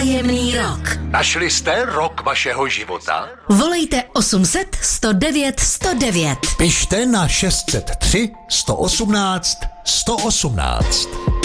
Tajemný rok. Našli jste rok vašeho života? Volejte 800 109 109. Pište na 603 118 118.